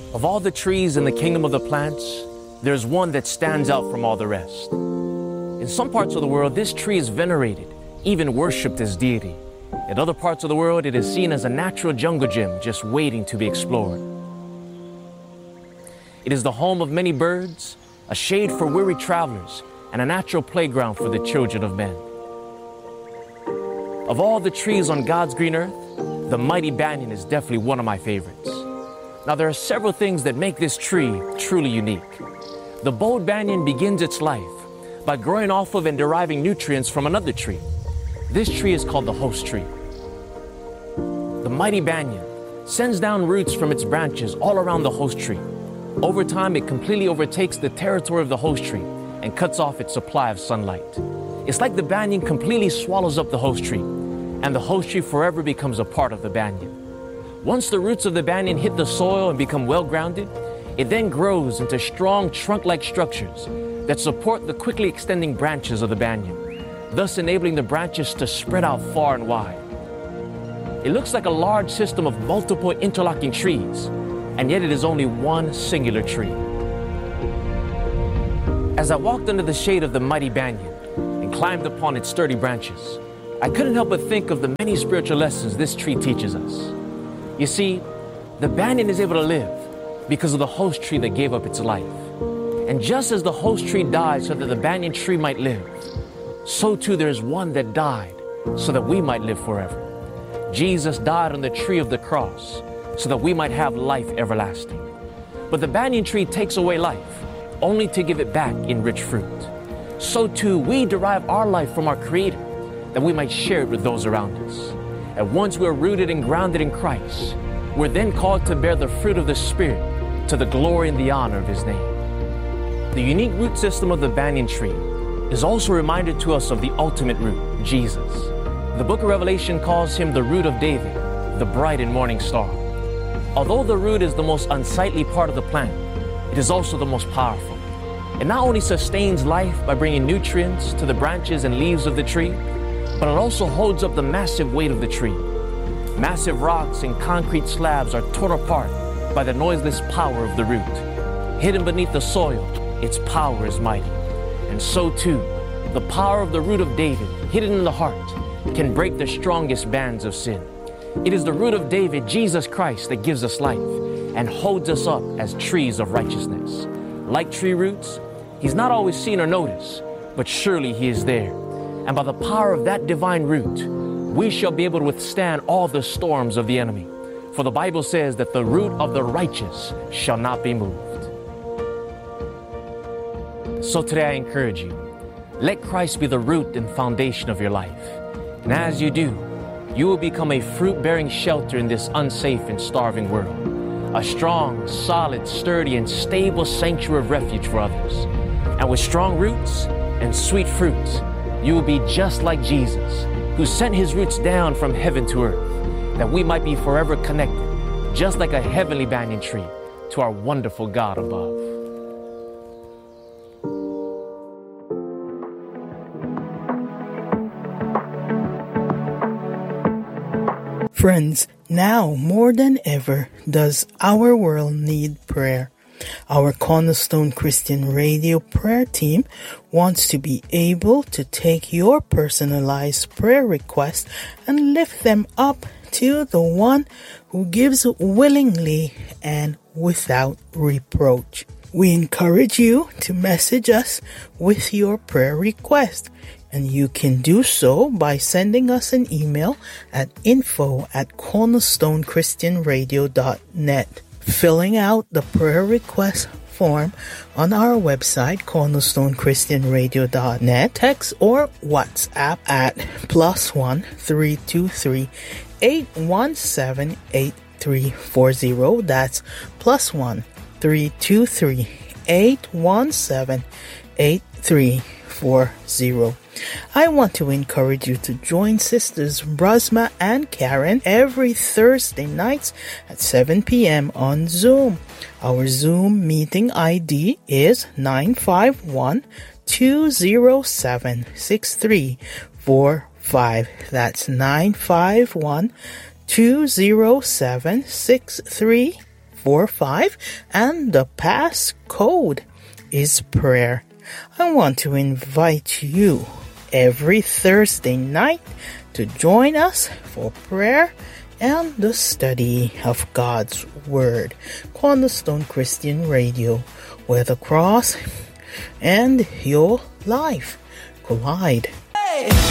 Of all the trees in the kingdom of the plants, there's one that stands out from all the rest. In some parts of the world, this tree is venerated, even worshipped as deity. In other parts of the world, it is seen as a natural jungle gym just waiting to be explored. It is the home of many birds, a shade for weary travelers, and a natural playground for the children of men. Of all the trees on God's green earth, the mighty banyan is definitely one of my favorites. Now, there are several things that make this tree truly unique. The bowed banyan begins its life by growing off of and deriving nutrients from another tree. This tree is called the host tree. The mighty banyan sends down roots from its branches all around the host tree. Over time, it completely overtakes the territory of the host tree and cuts off its supply of sunlight. It's like the banyan completely swallows up the host tree, and the host tree forever becomes a part of the banyan. Once the roots of the banyan hit the soil and become well grounded, it then grows into strong trunk-like structures that support the quickly extending branches of the banyan, thus enabling the branches to spread out far and wide. It looks like a large system of multiple interlocking trees, and yet it is only one singular tree. As I walked under the shade of the mighty banyan and climbed upon its sturdy branches, I couldn't help but think of the many spiritual lessons this tree teaches us. You see, the banyan is able to live because of the host tree that gave up its life. And just as the host tree died so that the banyan tree might live, so too there is one that died so that we might live forever. Jesus died on the tree of the cross so that we might have life everlasting. But the banyan tree takes away life only to give it back in rich fruit. So too we derive our life from our Creator that we might share it with those around us. And once we're rooted and grounded in Christ, we're then called to bear the fruit of the Spirit to the glory and the honor of His name. The unique root system of the banyan tree is also a reminder to us of the ultimate root, Jesus. The book of Revelation calls Him the root of David, the bright and morning star. Although the root is the most unsightly part of the plant, it is also the most powerful. It not only sustains life by bringing nutrients to the branches and leaves of the tree, but it also holds up the massive weight of the tree. Massive rocks and concrete slabs are torn apart by the noiseless power of the root. Hidden beneath the soil, its power is mighty. And so too, the power of the root of David, hidden in the heart, can break the strongest bands of sin. It is the root of David, Jesus Christ, that gives us life and holds us up as trees of righteousness. Like tree roots, He's not always seen or noticed, but surely He is there. And by the power of that divine root, we shall be able to withstand all the storms of the enemy. For the Bible says that the root of the righteous shall not be moved. So today I encourage you, let Christ be the root and foundation of your life. And as you do, you will become a fruit-bearing shelter in this unsafe and starving world. A strong, solid, sturdy, and stable sanctuary of refuge for others. And with strong roots and sweet fruits, you will be just like Jesus, who sent His roots down from heaven to earth, that we might be forever connected, just like a heavenly banyan tree, to our wonderful God above. Friends, now more than ever does our world need prayer. Our Cornerstone Christian Radio prayer team wants to be able to take your personalized prayer requests and lift them up to the one who gives willingly and without reproach. We encourage you to message us with your prayer request, and you can do so by sending us an email at info@cornerstonechristianradio.net. Filling out the prayer request form on our website, cornerstonechristianradio.net. Text or WhatsApp at +1 323 817 8340. That's +1 323 817 8340. I want to encourage you to join Sisters Brasma and Karen every Thursday nights at 7 p.m. on Zoom. Our Zoom meeting ID is 951-207-6345. That's 951-207-6345. 645, and the passcode is prayer. I want to invite you every Thursday night to join us for prayer and the study of God's Word. Cornerstone Christian Radio, where the cross and your life collide.